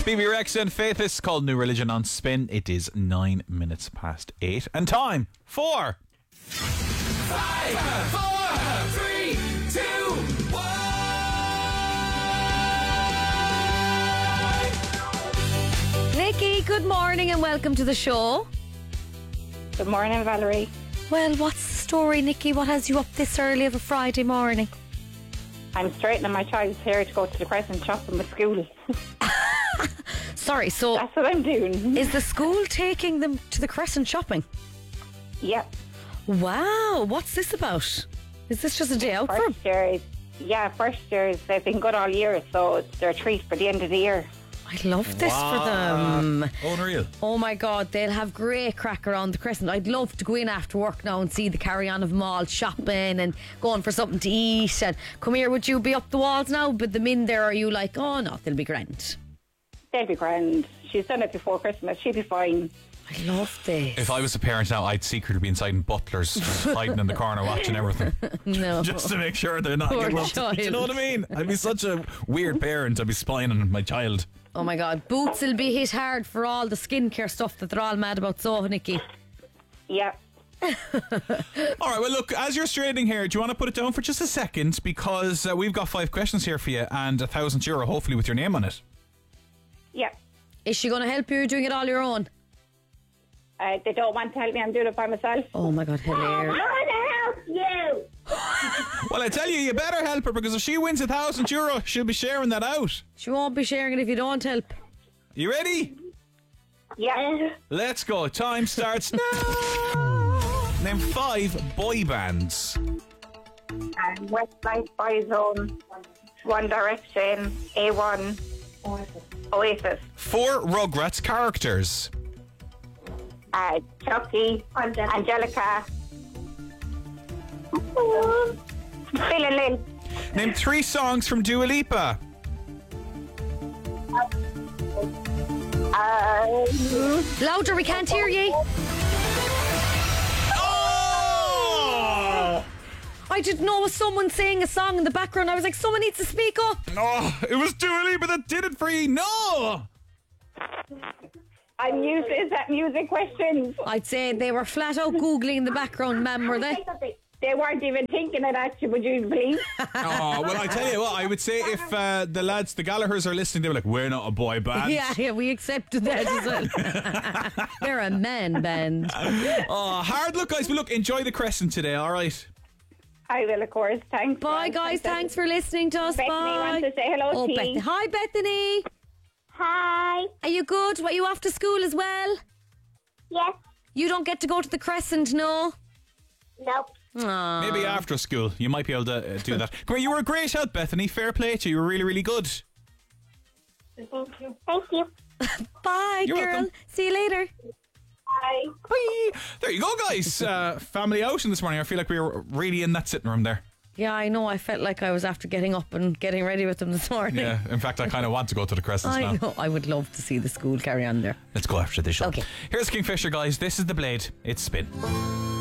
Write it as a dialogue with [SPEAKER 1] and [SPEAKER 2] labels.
[SPEAKER 1] Phoebe Rex and Faith. This is called New Religion on Spin. It is 9 minutes past 8. And time for
[SPEAKER 2] 5, 4, 3, 2, 1.
[SPEAKER 3] Nikki, good morning and welcome to the show.
[SPEAKER 4] Good morning, Valerie.
[SPEAKER 3] Well, what's the story, Nikki? What has you up this early of a Friday morning?
[SPEAKER 4] I'm straightening my child's hair to go to the Crescent shopping with school.
[SPEAKER 3] Sorry, so
[SPEAKER 4] That's what I'm doing.
[SPEAKER 3] is the school taking them to the Crescent shopping?
[SPEAKER 4] Yep.
[SPEAKER 3] Wow, what's this about? Is this just a day out for them?
[SPEAKER 4] First years, they've been good all year, so it's their treat for the end of the year.
[SPEAKER 3] I love this for them.
[SPEAKER 1] Unreal.
[SPEAKER 3] Oh my God, they'll have great crack around the Crescent. I'd love to go in after work now and see the carry-on of them all shopping and going for something to eat. And come here, would you be up the walls now? But them in there, are you like, oh no, they'll be grand?
[SPEAKER 4] They'll be grand. She's done it before Christmas. She'll be fine.
[SPEAKER 3] I love this.
[SPEAKER 1] If I was a parent now, I'd secretly be inside in butlers, just hiding in the corner watching everything.
[SPEAKER 3] No.
[SPEAKER 1] Just to make sure they're not
[SPEAKER 3] Poor
[SPEAKER 1] getting up to,
[SPEAKER 3] child.
[SPEAKER 1] do you know what I mean? I'd be such a weird parent. I'd be spying on my child.
[SPEAKER 3] Oh my God, Boots will be hit hard for all the skincare stuff that they're all mad about. So, Nikki.
[SPEAKER 4] Yep.
[SPEAKER 1] All right, well, look, as you're straightening hair, do you want to put it down for just a second? Because we've got 5 questions here for you and €1,000, hopefully, with your name on it.
[SPEAKER 4] Yep.
[SPEAKER 3] Is she going to help you or doing it all your own?
[SPEAKER 4] They don't want to help me. I'm doing it by myself.
[SPEAKER 3] Oh my God, hilarious.
[SPEAKER 4] I want to help you.
[SPEAKER 1] Well, I tell you better help her, because if she wins €1,000, she'll be sharing that out.
[SPEAKER 3] She won't be sharing it if you don't help.
[SPEAKER 1] You ready?
[SPEAKER 4] Yeah.
[SPEAKER 1] Let's go. Time starts now. Name 5 boy bands.
[SPEAKER 4] Westlife, Boyzone, One Direction, A1, Oasis.
[SPEAKER 1] 4 Rugrats characters.
[SPEAKER 4] Chucky, Angelica, Phil and Lynn.
[SPEAKER 1] Name 3 songs from Dua Lipa.
[SPEAKER 3] Louder, we can't hear ye.
[SPEAKER 1] Oh!
[SPEAKER 3] I didn't know it was someone saying a song in the background. I was like, someone needs to speak up.
[SPEAKER 1] Oh, it was Dua Lipa that did it for you. No!
[SPEAKER 4] I'm used to that music questions.
[SPEAKER 3] I'd say they were flat out Googling in the background, ma'am, were they?
[SPEAKER 4] They weren't even thinking of that, would you believe?
[SPEAKER 1] Oh, well, I tell you what, I would say if the lads, the Gallaghers are listening, they were like, we're not a boy band.
[SPEAKER 3] Yeah, we accepted that as well. They're a man band.
[SPEAKER 1] Oh, hard luck, guys. But look, enjoy the Crescent today, all right?
[SPEAKER 4] I will, of course. Thanks.
[SPEAKER 3] Bye, guys. Thanks for listening to us.
[SPEAKER 4] Bethany
[SPEAKER 3] Bye.
[SPEAKER 4] wants to say hello to you.
[SPEAKER 3] Hi, Bethany.
[SPEAKER 5] Hi.
[SPEAKER 3] Are you good? Are you off to school as well?
[SPEAKER 5] Yes.
[SPEAKER 3] You don't get to go to the Crescent, no?
[SPEAKER 5] Nope.
[SPEAKER 3] Aww.
[SPEAKER 1] Maybe after school, you might be able to do that. Come here, you were a great help, Bethany. Fair play to you. You were really, really good.
[SPEAKER 5] Thank you. Thank you.
[SPEAKER 3] Bye,
[SPEAKER 1] You're
[SPEAKER 3] girl.
[SPEAKER 1] welcome.
[SPEAKER 3] See you later.
[SPEAKER 5] Bye.
[SPEAKER 1] Bye. There you go, guys. Family outing this morning. I feel like we were really in that sitting room there.
[SPEAKER 3] Yeah, I know. I felt like I was after getting up and getting ready with them this morning.
[SPEAKER 1] Yeah, in fact, I kind of want to go to the Crescents now.
[SPEAKER 3] I know. I would love to see the school carry on there.
[SPEAKER 1] Let's go after this show.
[SPEAKER 3] Okay.
[SPEAKER 1] Here's Kingfisher, guys. This is The Blade. It's Spin.